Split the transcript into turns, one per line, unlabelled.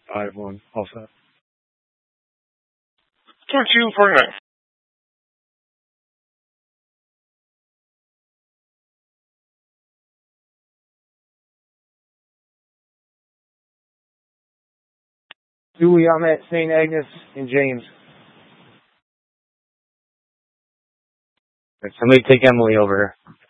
5-1. All set.
Turn 2 for next.
Julie, I'm at St. Agnes in James. Somebody take Emily over here.